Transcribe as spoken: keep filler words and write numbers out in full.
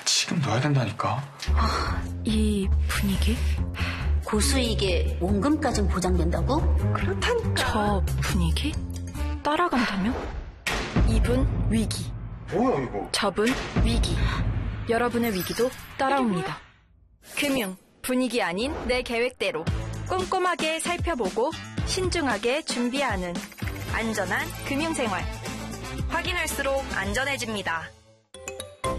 지금 넣어야 된다니까. 아, 이 분위기? 고수익에 원금까진 보장된다고? 그렇다니까. 저 분위기? 따라간다면? 이분 위기. 뭐야 이거? 저분 위기. 여러분의 위기도 따라옵니다. 금융, 분위기 아닌 내 계획대로 꼼꼼하게 살펴보고 신중하게 준비하는 안전한 금융생활. 확인할수록 안전해집니다.